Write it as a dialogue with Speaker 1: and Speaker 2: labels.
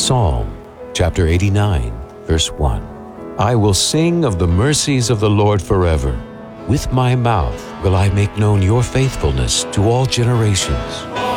Speaker 1: Psalm chapter 89, verse 1. I will sing of the mercies of the Lord forever. With my mouth will I make known your faithfulness to all generations.